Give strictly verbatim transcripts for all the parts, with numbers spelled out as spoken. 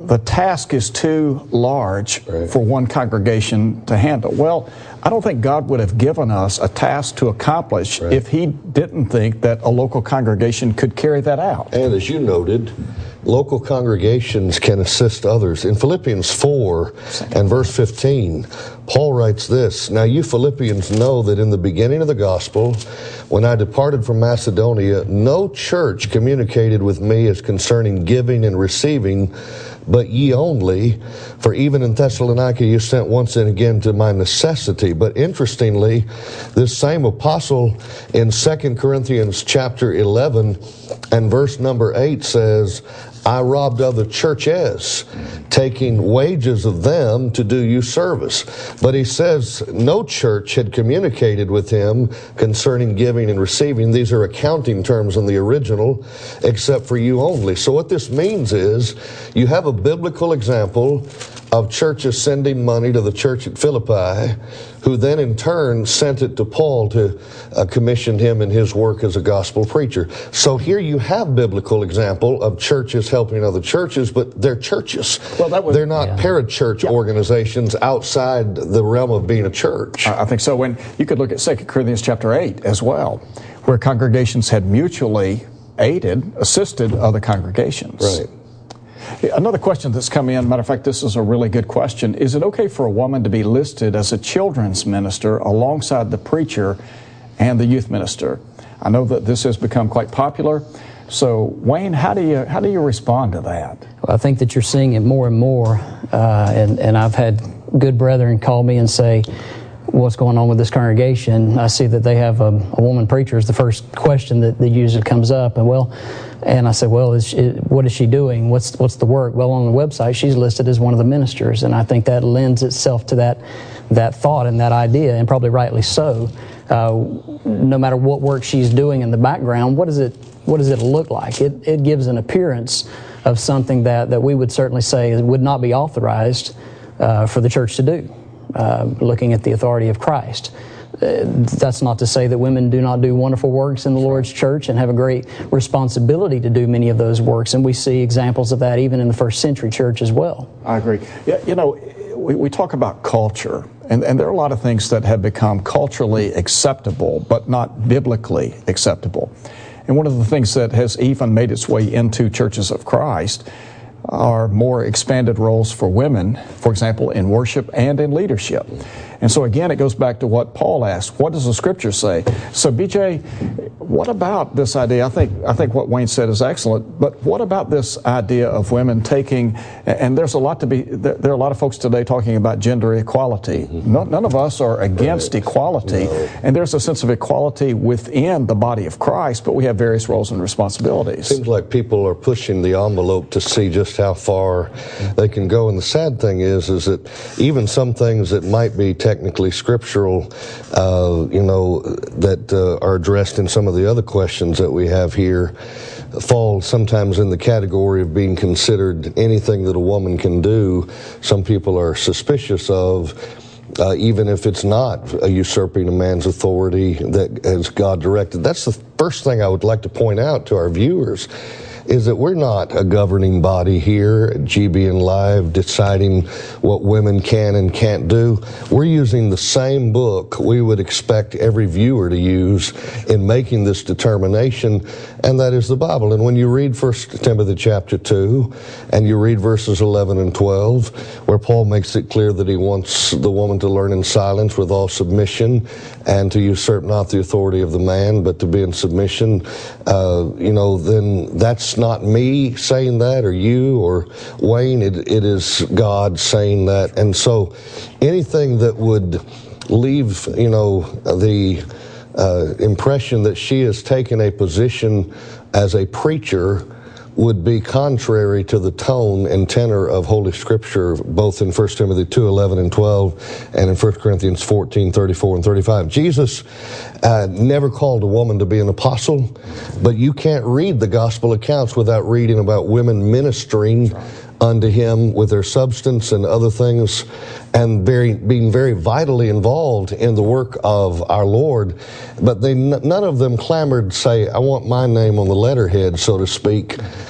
the task is too large right. for one congregation to handle. Well, I don't think God would have given us a task to accomplish right. if He didn't think that a local congregation could carry that out. And as you noted, local congregations can assist others. In Philippians four and verse fifteen, Paul writes this, "Now you Philippians know that in the beginning of the gospel, when I departed from Macedonia, no church communicated with me as concerning giving and receiving, but ye only, for even in Thessalonica you sent once and again to my necessity." But interestingly, this same apostle in Second Corinthians chapter eleven and verse number eight says, "I robbed other churches, taking wages of them to do you service." But he says no church had communicated with him concerning giving and receiving. These are accounting terms in the original, except for you only. So what this means is you have a biblical example of churches sending money to the church at Philippi, who then in turn sent it to Paul to uh, commission him in his work as a gospel preacher. So here you have biblical example of churches helping other churches, but they're churches. Well, that would, they're not yeah. parachurch yeah. organizations outside the realm of being a church. I think so. When you could look at Second Corinthians chapter eight as well, where congregations had mutually aided, assisted other congregations. Right. Another question that's come in, matter of fact, this is a really good question. Is it okay for a woman to be listed as a children's minister alongside the preacher and the youth minister? I know that this has become quite popular. So, Wayne, how do you how do you respond to that? Well, I think that you're seeing it more and more, uh, and, and I've had good brethren call me and say, "What's going on with this congregation?" I see that they have a, a woman preacher is the first question that, that usually comes up, and well, and I said, "Well, is she, what is she doing? What's what's the work?" Well, on the website, she's listed as one of the ministers, and I think that lends itself to that that thought and that idea, and probably rightly so. Uh, no matter what work she's doing in the background, what does it what does it look like? It it gives an appearance of something that, that we would certainly say would not be authorized uh, for the church to do. Uh, looking at the authority of Christ. Uh, that's not to say that women do not do wonderful works in the Lord's church and have a great responsibility to do many of those works, and we see examples of that even in the first century church as well. I agree. Yeah, you know, we, we talk about culture, and, and there are a lot of things that have become culturally acceptable, but not biblically acceptable. And one of the things that has even made its way into churches of Christ are more expanded roles for women, for example, in worship and in leadership. And so again, it goes back to what Paul asked, what does the Scripture say? So B J, what about this idea? I think I think what Wayne said is excellent, but what about this idea of women taking, and there's a lot to be, there are a lot of folks today talking about gender equality. No, none of us are against right. equality, no. and there's a sense of equality within the body of Christ, but we have various roles and responsibilities. Seems like people are pushing the envelope to see just how far they can go, and the sad thing is, is that even some things that might be technically scriptural, uh, you know, that uh, are addressed in some of the other questions that we have here, fall sometimes in the category of being considered anything that a woman can do. Some people are suspicious of, uh, even if it's not a usurping a man's authority that as God directed. That's the first thing I would like to point out to our viewers, is that we're not a governing body here at G B N Live deciding what women can and can't do. We're using the same book we would expect every viewer to use in making this determination, and that is the Bible. And when you read First Timothy chapter two, and you read verses eleven and twelve, where Paul makes it clear that he wants the woman to learn in silence with all submission, and to usurp not the authority of the man, but to be in submission, uh, you know, then that's not me saying that, or you, or Wayne. It, it is God saying that. And so anything that would leave, you know, the uh, impression that she has taken a position as a preacher would be contrary to the tone and tenor of Holy Scripture, both in First Timothy two, eleven and twelve, and in First Corinthians fourteen, thirty-four and thirty-five. Jesus uh, never called a woman to be an apostle, but you can't read the gospel accounts without reading about women ministering unto him with their substance and other things, and very, being very vitally involved in the work of our Lord. But they, none of them clamored, say, I want my name on the letterhead, so to speak,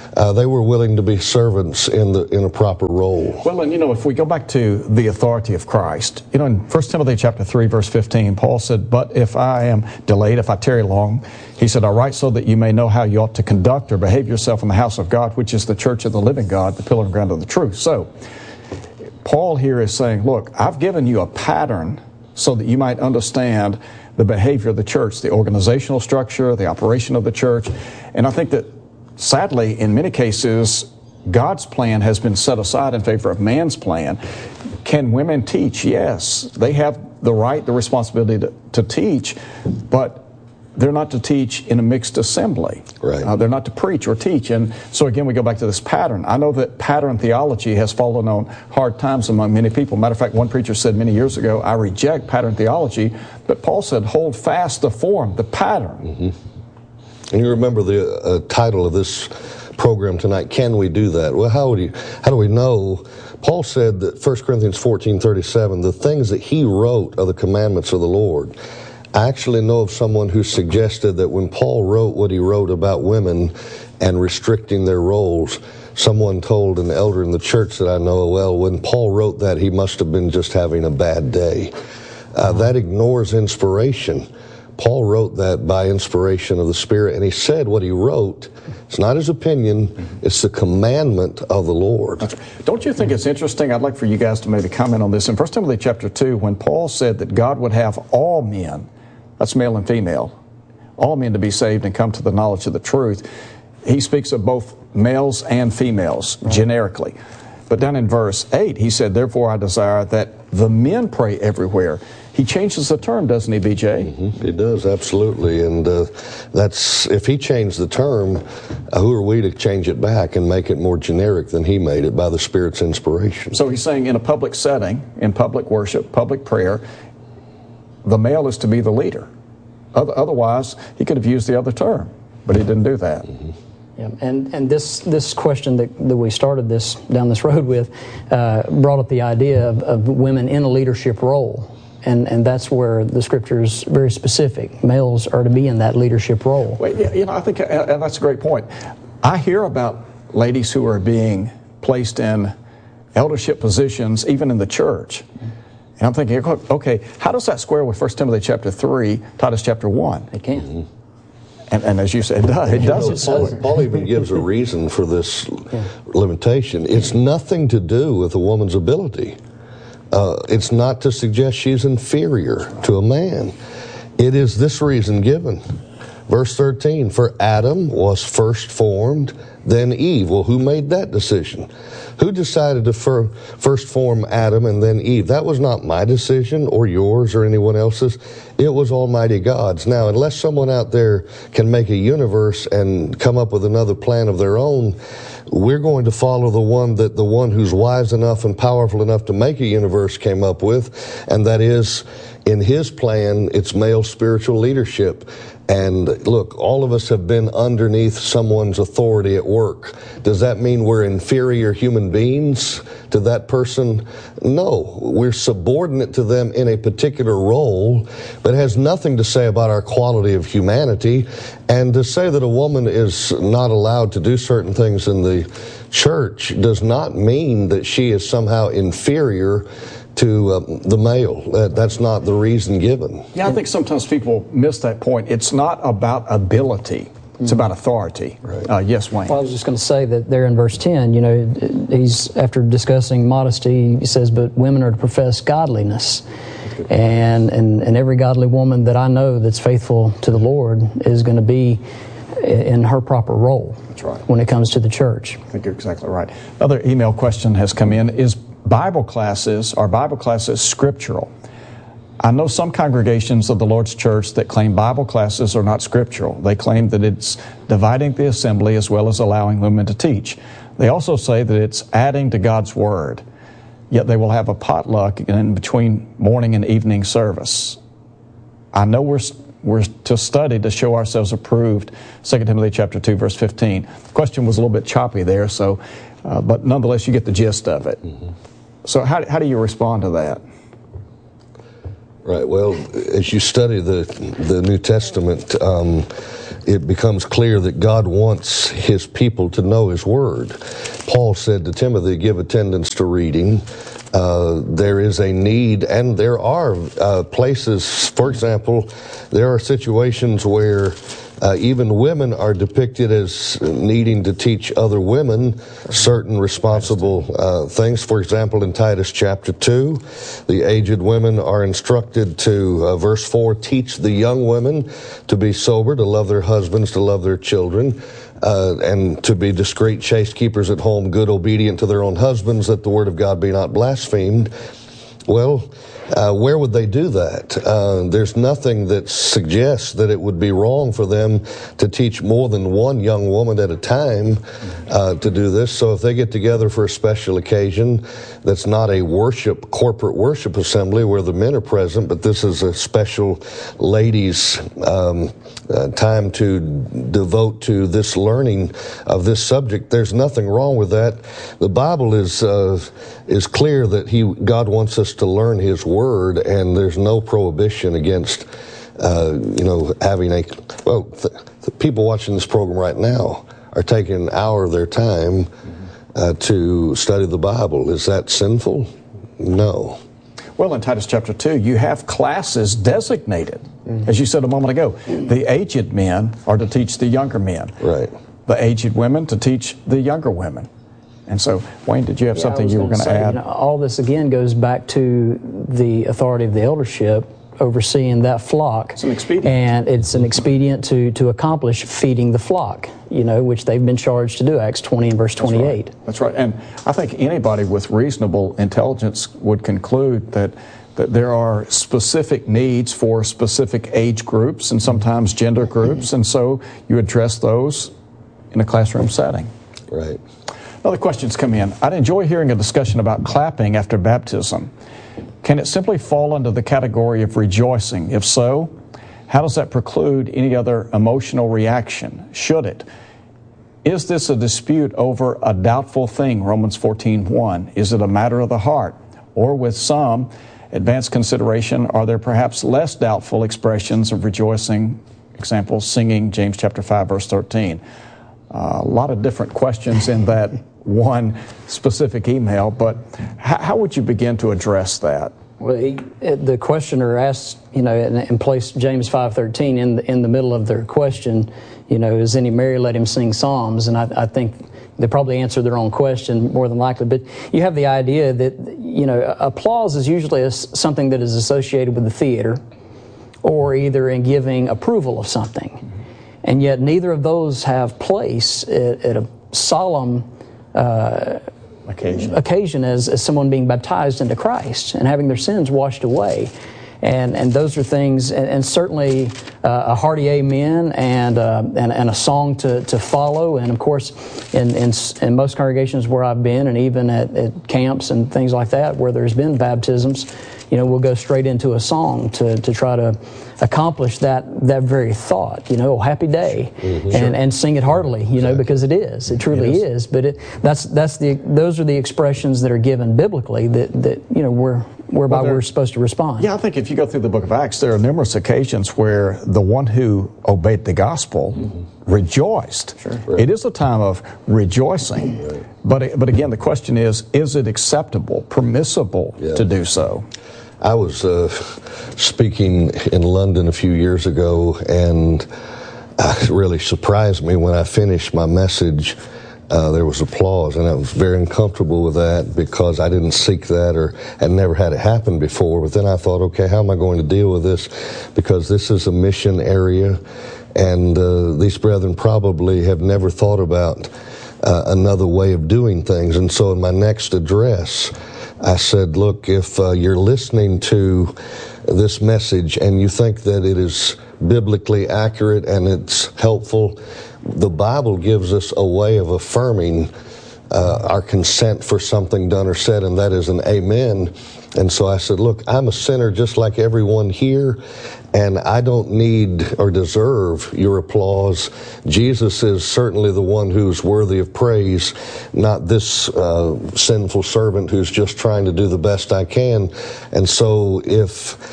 uh, they were willing to be servants in the in a proper role. Well, and you know, if we go back to the authority of Christ, you know, in First Timothy chapter three, verse fifteen, Paul said, "But if I am delayed, if I tarry long," he said, "I write so that you may know how you ought to conduct or behave yourself in the house of God, which is the church of the living God, the pillar and ground of the truth." So, Paul here is saying, look, I've given you a pattern so that you might understand the behavior of the church, the organizational structure, the operation of the church. And I think that, sadly, in many cases, God's plan has been set aside in favor of man's plan. Can women teach? Yes. They have the right, the responsibility to, to teach, but they're not to teach in a mixed assembly. Right. Uh, they're not to preach or teach. And so again, we go back to this pattern. I know that pattern theology has fallen on hard times among many people. Matter of fact, one preacher said many years ago, "I reject pattern theology," but Paul said, "Hold fast the form, the pattern." Mm-hmm. And you remember the uh, title of this program tonight, "Can We Do That?" Well, how would you, how do we know? Paul said that First Corinthians fourteen thirty-seven, the things that he wrote are the commandments of the Lord. I actually know of someone who suggested that when Paul wrote what he wrote about women and restricting their roles, someone told an elder in the church that I know, well, when Paul wrote that, he must have been just having a bad day. Uh, that ignores inspiration. Paul wrote that by inspiration of the Spirit, and he said what he wrote, it's not his opinion, it's the commandment of the Lord. Don't you think it's interesting? I'd like for you guys to maybe comment on this. In First Timothy chapter two, when Paul said that God would have all men, that's male and female, all men to be saved and come to the knowledge of the truth, he speaks of both males and females, right, generically. But down in verse eight, he said, "Therefore I desire that the men pray everywhere." He changes the term, doesn't he, B J? Mm-hmm. He does, absolutely. And uh, that's, if he changed the term, uh, who are we to change it back and make it more generic than he made it by the Spirit's inspiration? So he's saying in a public setting, in public worship, public prayer, the male is to be the leader. Otherwise, he could have used the other term, but he didn't do that. Mm-hmm. Yeah, and and this this question that, that we started this down this road with uh, brought up the idea of, of women in a leadership role, and and that's where the Scripture is very specific. Males are to be in that leadership role. Well, you know, I think and that's a great point. I hear about ladies who are being placed in eldership positions, even in the church. And I'm thinking, okay, how does that square with First Timothy chapter three, Titus chapter one? It can. Mm-hmm. And, and as you said, it does. It does. You know, Paul, Paul even gives a reason for this yeah. limitation. It's nothing to do with a woman's ability. Uh, it's not to suggest she's inferior to a man. It is this reason given. Verse thirteen, "For Adam was first formed, then Eve." Well, who made that decision? Who decided to fir- first form Adam and then Eve? That was not my decision or yours or anyone else's. It was Almighty God's. Now, unless someone out there can make a universe and come up with another plan of their own, we're going to follow the one that the one who's wise enough and powerful enough to make a universe came up with, and that is, in his plan, it's male spiritual leadership. And look, all of us have been underneath someone's authority at work. Does that mean we're inferior human beings to that person? No, we're subordinate to them in a particular role, but it has nothing to say about our quality of humanity. And to say that a woman is not allowed to do certain things in the church does not mean that she is somehow inferior to uh, the male. Uh, that's not the reason given. Yeah, I think sometimes people miss that point. It's not about ability. It's about authority. Right. Uh, yes, Wayne. Well, I was just going to say that there in verse ten, you know, he's, after discussing modesty, he says, "But women are to profess godliness." And, and, and every godly woman that I know that's faithful to the Lord is going to be in her proper role. That's right. When it comes to the church. I think you're exactly right. Another email question has come in. Is Bible classes, are Bible classes scriptural? I know some congregations of the Lord's Church that claim Bible classes are not scriptural. They claim that it's dividing the assembly as well as allowing women to teach. They also say that it's adding to God's Word. Yet they will have a potluck in between morning and evening service. I know we're we're to study to show ourselves approved, Second Timothy chapter two, verse fifteen. The question was a little bit choppy there, so, uh, but nonetheless, you get the gist of it. Mm-hmm. So how, how do you respond to that? Right. Well, as you study the the New Testament, um, it becomes clear that God wants his people to know his word. Paul said to Timothy, give attendance to reading. Uh, there is a need, and there are uh, places, for example, there are situations where uh, even women are depicted as needing to teach other women certain responsible uh, things. For example, in Titus chapter two, the aged women are instructed to, uh, verse four, teach the young women to be sober, to love their husbands, to love their children, Uh, and to be discreet, chaste keepers at home, good, obedient to their own husbands, that the word of God be not blasphemed. Well, uh, where would they do that? Uh, there's nothing that suggests that it would be wrong for them to teach more than one young woman at a time uh, to do this. So if they get together for a special occasion, that's not a worship, corporate worship assembly where the men are present, but this is a special ladies' um, uh, time to devote to this learning of this subject. There's nothing wrong with that. The Bible is uh, is clear that He God wants us to learn His Word, and there's no prohibition against uh, you know having a well. Th- the people watching this program right now are taking an hour of their time uh, to study the Bible. Is that sinful? No. Well, in Titus chapter two, you have classes designated. Mm-hmm. As you said a moment ago, the aged men are to teach the younger men. Right. The aged women to teach the younger women. And so, Wayne, did you have yeah, something you were going to add? You know, all this, again, goes back to the authority of the eldership overseeing that flock. It's an expedient. And it's an expedient to, to accomplish feeding the flock, you know, which they've been charged to do, Acts twenty and verse twenty-eight. That's right. That's right. And I think anybody with reasonable intelligence would conclude that that there are specific needs for specific age groups and sometimes gender groups, and so you address those in a classroom setting. Right. Other questions come in. I'd enjoy hearing a discussion about clapping after baptism. Can it simply fall under the category of rejoicing? If so, how does that preclude any other emotional reaction? Should it? Is this a dispute over a doubtful thing? Romans fourteen one. Is it a matter of the heart? Or with some advanced consideration, are there perhaps less doubtful expressions of rejoicing? Example, singing, James chapter five, verse thirteen. Uh, a lot of different questions in that one specific email, but how, how would you begin to address that? Well, he, the questioner asked, you know, and, and placed James five thirteen in the, in the middle of their question, you know, is any merry, let him sing psalms. And I, I think they probably answered their own question more than likely. But you have the idea that, you know, applause is usually a, something that is associated with the theater or either in giving approval of something. And yet neither of those have place at, at a solemn uh, occasion, occasion as, as someone being baptized into Christ and having their sins washed away. And and those are things, and, and certainly uh, a hearty amen and, uh, and and a song to, to follow. And of course, in, in in most congregations where I've been, and even at, at camps and things like that, where there's been baptisms, you know, we'll go straight into a song to, to try to accomplish that that very thought. You know, oh, happy day, mm-hmm. and sure. and sing it heartily. You know, exactly. Because it is, it truly it is. is. But it, that's that's the those are the expressions that are given biblically that that you know we're. whereby well, we're supposed to respond. Yeah, I think if you go through the book of Acts, there are numerous occasions where the one who obeyed the gospel mm-hmm. rejoiced. Sure. Right. It is a time of rejoicing. Right. But but again, the question is, is it acceptable, permissible yeah. to do so? I was uh, speaking in London a few years ago, and it really surprised me when I finished my message. Uh, there was applause, and I was very uncomfortable with that because I didn't seek that or had never had it happen before. But then I thought, okay, how am I going to deal with this? Because this is a mission area, and uh, these brethren probably have never thought about uh, another way of doing things. And so in my next address, I said, look, if uh, you're listening to this message and you think that it is biblically accurate and it's helpful, the Bible gives us a way of affirming uh, our consent for something done or said, and that is an amen. And so I said, look, I'm a sinner just like everyone here, and I don't need or deserve your applause. Jesus is certainly the one who's worthy of praise, not this uh, sinful servant who's just trying to do the best I can. And so if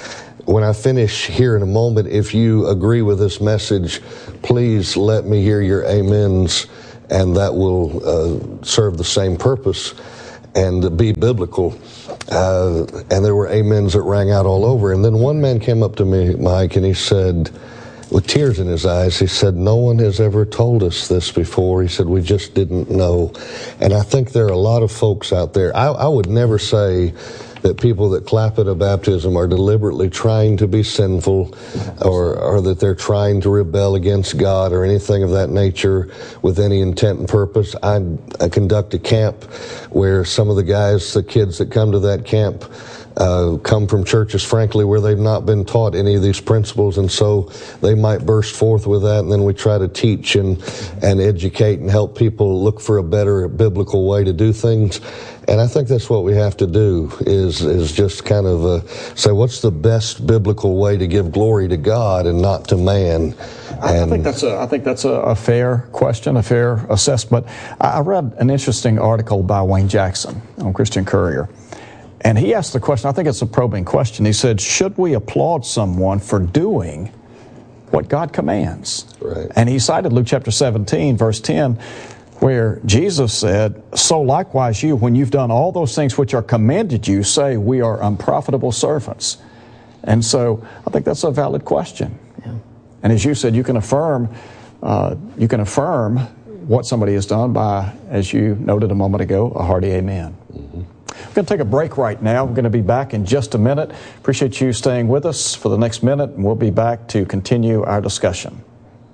when I finish here in a moment, if you agree with this message, please let me hear your amens, and that will uh, serve the same purpose and be biblical. Uh, and there were amens that rang out all over. And then one man came up to me, Mike, and he said, with tears in his eyes, he said, no one has ever told us this before. He said, we just didn't know. And I think there are a lot of folks out there. I, I would never say that people that clap at a baptism are deliberately trying to be sinful, or, or that they're trying to rebel against God or anything of that nature with any intent and purpose. I, I conduct a camp where some of the guys, the kids that come to that camp, Uh, come from churches, frankly, where they've not been taught any of these principles, and so they might burst forth with that, and then we try to teach and, and educate and help people look for a better biblical way to do things. And I think that's what we have to do, is is just kind of uh, say, what's the best biblical way to give glory to God and not to man? And I think that's a I think that's a, a fair question, a fair assessment. I read an interesting article by Wayne Jackson on Christian Courier. And he asked the question, I think it's a probing question. He said, should we applaud someone for doing what God commands? Right. And he cited Luke chapter seventeen, verse ten, where Jesus said, so likewise you, when you've done all those things which are commanded you, say, we are unprofitable servants. And so I think that's a valid question. Yeah. And as you said, you can affirm, uh, you can affirm what somebody has done by, as you noted a moment ago, a hearty amen. Mm-hmm. We're going to take a break right now. We're going to be back in just a minute. Appreciate you staying with us for the next minute, and we'll be back to continue our discussion.